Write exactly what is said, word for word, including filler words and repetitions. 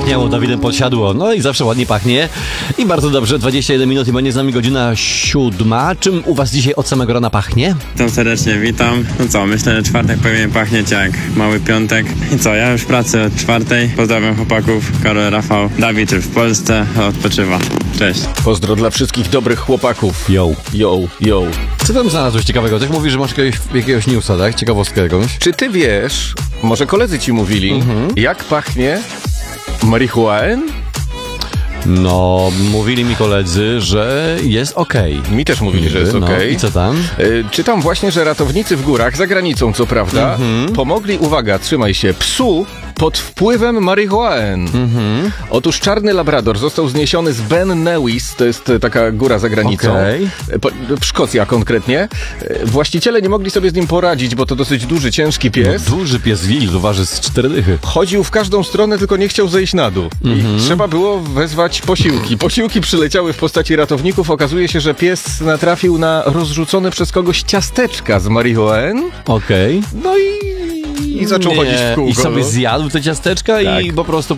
zapachniało Dawidem Podsiadło. No i zawsze ładnie pachnie. I bardzo dobrze, dwadzieścia jeden minut i będzie z nami godzina siódma. Czym u was dzisiaj od samego rana pachnie? Witam serdecznie, witam. No co, myślę, że czwartek powinien pachnieć jak mały piątek. I co, ja już w pracy od czwartej. Pozdrawiam chłopaków, Karol, Rafał. Dawid w Polsce odpoczywa. Cześć. Pozdro dla wszystkich dobrych chłopaków. Yo. Yo, yo. Co tam znalazłeś ciekawego? Tak mówisz, że masz jakiegoś, jakiegoś newsa, tak? Ciekawostkę jakąś? Czy ty wiesz, może koledzy ci mówili, Mhm. jak pachnie marihuana? No, mówili mi koledzy, że jest okej. Mi też mówili, że jest No, okej. i co tam? Y, Czytam właśnie, że ratownicy w górach, za granicą co prawda, Mhm. pomogli, uwaga, trzymaj się, psu pod wpływem marihuany. Mhm. Otóż czarny labrador został zniesiony z Ben Nevis, to jest e, taka góra za granicą, Okej. e, po, w Szkocji konkretnie. E, Właściciele nie mogli sobie z nim poradzić, bo to dosyć duży, ciężki pies. No, duży pies wilk, waży z cztery dychy. Chodził w każdą stronę, tylko nie chciał zejść na dół. Mhm. I trzeba było wezwać posiłki. Posiłki przyleciały w postaci ratowników. Okazuje się, że pies natrafił na rozrzucone przez kogoś ciasteczka z marihuany. Okej. No i, i zaczął Nie. chodzić w kółko. I sobie no. zjadł te ciasteczka i Tak. po prostu